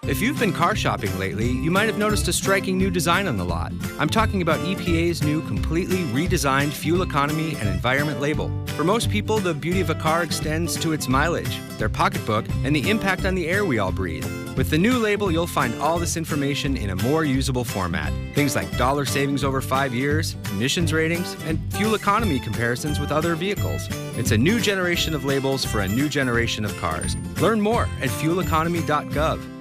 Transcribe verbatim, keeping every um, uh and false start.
If you've been car shopping lately, you might have noticed a striking new design on the lot. I'm talking about E P A's new completely redesigned fuel economy and environment label. For most people, the beauty of a car extends to its mileage, their pocketbook, and the impact on the air we all breathe. With the new label, you'll find all this information in a more usable format. Things like dollar savings over five years, emissions ratings, and fuel economy comparisons with other vehicles. It's a new generation of labels for a new generation of cars. Learn more at fuel economy dot gov.